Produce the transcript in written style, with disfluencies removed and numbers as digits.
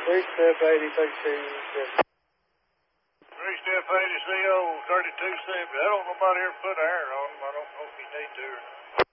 3-step 80, 32. 3-step 80 CO 3270. I don't know about here put iron on them. I don't know if you need to or not.